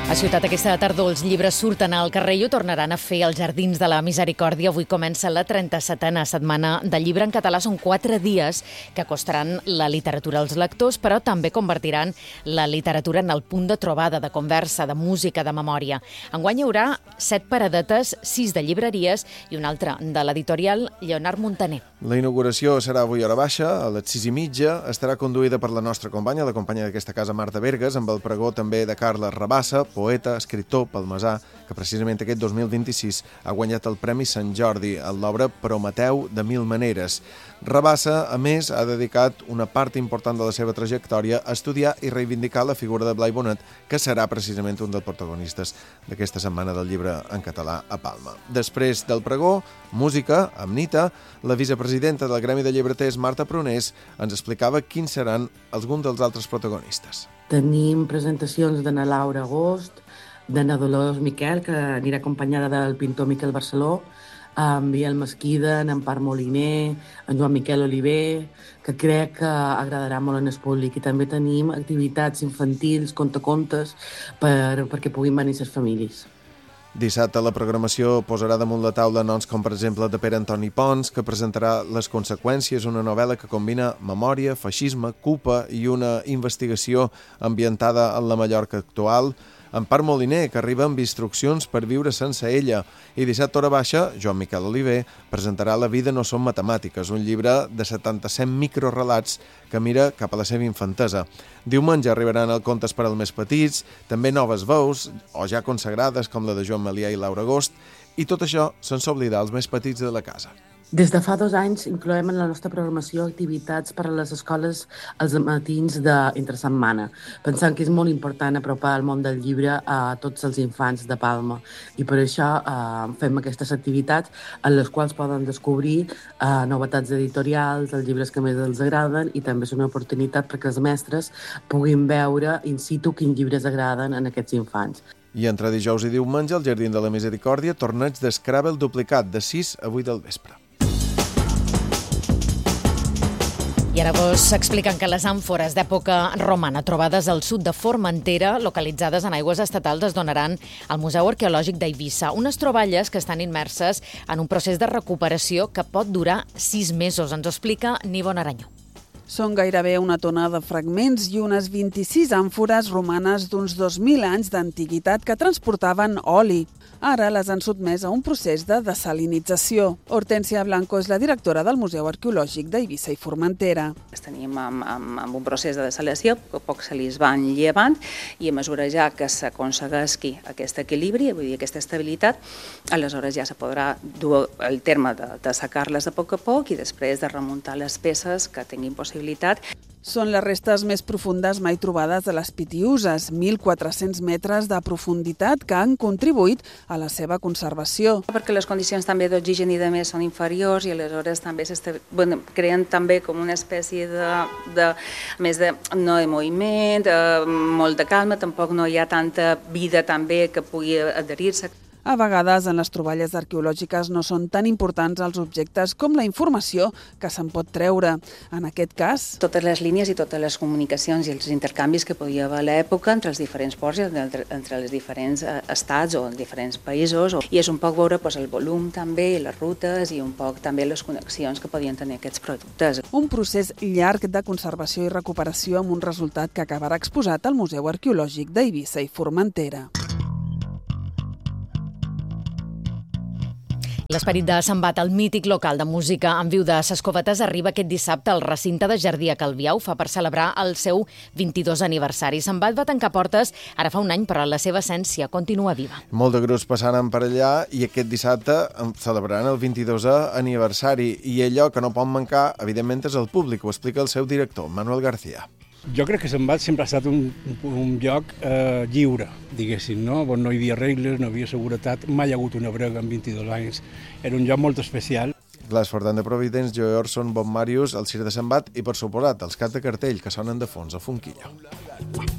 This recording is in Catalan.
A Ciutat aquesta tardor els llibres surten al carrer i ho tornaran a fer als Jardins de la Misericòrdia. Avui comença la 37a setmana del llibre en català. Són 4 dies que acostaran la literatura als lectors, però també convertiran la literatura en el punt de trobada, de conversa, de música, de memòria. Enguany hi haurà 7 paradetes, 6 de llibreries i una altra de l'editorial Lleonard Montaner. La inauguració serà avui a hora baixa, a les 6:30. Estarà conduïda per la nostra companya, la companya d'aquesta casa, Marta Bergas, amb el pregó també de Carles Rabassa, poeta, escriptor palmesà, que precisament aquest 2026 ha guanyat el Premi Sant Jordi en l'obra Prometeu de mil maneres. Rabassa, a més, ha dedicat una part important de la seva trajectòria a estudiar i reivindicar la figura de Blai Bonet, que serà precisament un dels protagonistes d'aquesta setmana del llibre en català a Palma. Després del pregó, música, amb Nita, la vicepresidenta del Gremi de Llibreters, Marta Prunés, ens explicava quins seran alguns dels altres protagonistes. Tenim presentacions d'Anna Laura Agost, d'Anna Dolors Miquel, que anirà acompanyada del pintor Miquel Barceló, en Biel Mesquida, en Empar Moliner, en Joan Miquel Oliver, que crec que agradarà molt en el públic. I també tenim activitats infantils, contacontes, perquè puguin venir les famílies. Dissabte la programació posarà damunt la taula noms com per exemple de Pere Antoni Pons, que presentarà Les conseqüències, una novel·la que combina memòria, feixisme, culpa i una investigació ambientada en la Mallorca actual. Empar Moliner, que arriba amb instruccions per viure sense ella. I dissabte hora baixa, Joan Miquel Oliver presentarà La vida no són matemàtiques, un llibre de 77 microrelats que mira cap a la seva infantesa. Diumenge arribaran el Contes per als més petits, també noves veus, o ja consagrades, com la de Joan Melià i Laura Agost, i tot això sense oblidar els més petits de la casa. Des de fa 2 anys incloem en la nostra programació activitats per a les escoles els matins d'entre setmana, pensant que és molt important apropar el món del llibre a tots els infants de Palma. I per això fem aquestes activitats en les quals poden descobrir novetats editorials, els llibres que més els agraden, i també és una oportunitat perquè els mestres puguin veure in situ quins llibres agraden en aquests infants. I entre dijous i diumenge, al Jardí de la Misericòrdia, torneig d'Scrabble duplicat de 6 a 8 del vespre. I ara vos expliquen que les àmfores d'època romana trobades al sud de Formentera, localitzades en aigües estatals, es donaran al Museu Arqueològic d'Eivissa. Unes troballes que estan immerses en un procés de recuperació que pot durar 6 mesos. Ens ho explica Nivon Aranyó. Són gairebé una tona de fragments i unes 26 àmfores romanes d'uns 2.000 anys d'antiguitat que transportaven oli. Ara les han sotmès a un procés de desalinització. Hortència Blanco és la directora del Museu Arqueològic d'Eivissa i Formentera. Tenim amb un procés de desalació, a poc a poc se li van llevant, i a mesura ja que s'aconsegueixi aquest equilibri, vull dir aquesta estabilitat, aleshores ja se podrà dur el terme de sacar-les a poc i després de remuntar les peces que tinguin possibilitat. Són les restes més profundes mai trobades de les Pitiüses, 1.400 metres de profunditat que han contribuït a la seva conservació. Perquè les condicions també d'oxigen i de més són inferiors i aleshores també creen també com una espècie no de moviment, molt de calma, tampoc no hi ha tanta vida també que pugui adherir-se. A vegades, en les troballes arqueològiques no són tan importants els objectes com la informació que se'n pot treure. En aquest cas, totes les línies i totes les comunicacions i els intercanvis que podia haver a l'època entre els diferents ports i entre els diferents estats o els diferents països. I és un poc veure el volum també, les rutes i un poc també les connexions que podien tenir aquests productes. Un procés llarg de conservació i recuperació amb un resultat que acabarà exposat al Museu Arqueològic d'Eivissa i Formentera. L'esperit de Sant Bat, el mític local de música en viu de Ses Covetes, arriba aquest dissabte al recinte de Jardí a Calvià. Ho fa per celebrar el seu 22 aniversari. Sant Bat va tancar portes ara fa un any, però la seva essència continua viva. Molt de grups passaran per allà i aquest dissabte celebraran el 22è aniversari. I allò que no pot mancar, evidentment, és el públic. Ho explica el seu director, Manuel García. Jo crec que Sant Bat sempre ha estat un lloc lliure, diguéssim, no? On no hi havia regles, no hi havia seguretat, mai hi ha hagut una brega en 22 anys. Era un lloc molt especial. Glass for de Providence, Joe Orson, Bob Marius, el Circ de Sant Bat i, per suposat, els Cats de Cartell, que sonen de fons a Fonquillo.